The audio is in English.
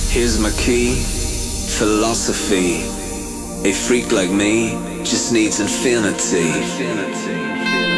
Here's my key, philosophy. A freak like me just needs infinity.